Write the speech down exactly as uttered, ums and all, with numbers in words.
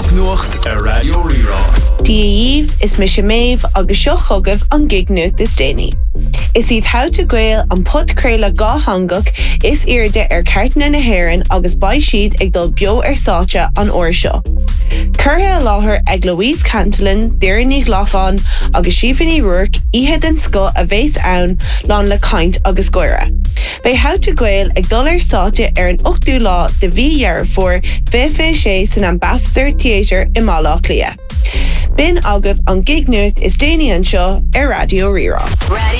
Capnuacht a Radio Rira. Díomh is me sé méh agus seo chugah an gig nuacht is déine. Is iad how to gael an podcréile gá hangach is irde ar cartna na haireann agus bai siad ag dul bio ar sáte an uair seo. Curtha a láthair ag Louise Cantillon, Deireadh Lachlan agus Síofánaí Ruark ihe den sco a bhés ann lán le caint agus goire. Bei how to gael ag dul ar sáte ar an ochtú lá de bhí dhearr for fé fé sé san Ambassador Theatre i Málaach Lia. Bin agah an gig nuacht is déine an seo ar Radio Rira. Radio